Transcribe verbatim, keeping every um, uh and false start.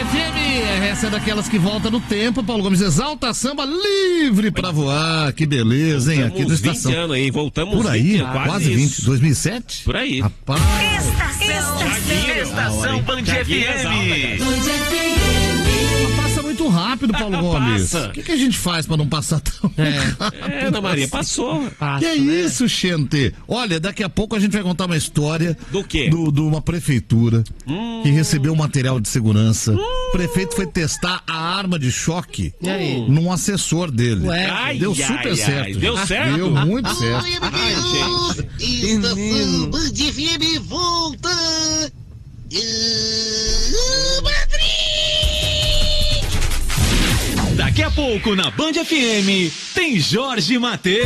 F M, essa é daquelas que volta no tempo, Paulo Gomes. Exalta Samba livre pra voar. Que beleza, hein? Aqui do Estação. vinte anos aí, voltamos por aí, vinte, quase, quase vinte. dois mil e sete? Por aí. Rapaz. Estação, Estação Band F M. Passa muito rápido, Paulo Gomes. Passa. O que, que a gente faz pra não passar tão rápido? É, Ana Maria, passou. Passa, que é isso, gente? Olha, daqui a pouco a gente vai contar uma história do quê? Do, de uma prefeitura hum. que recebeu material de segurança. Hum. O prefeito foi testar a arma de choque hum. num assessor dele. Ai, deu ai, super ai, certo. ai. Deu certo? Deu muito Ai, certo. Ai, gente. Estação Band F M volta. Uh, Daqui a pouco na Band F M tem Jorge Mateus.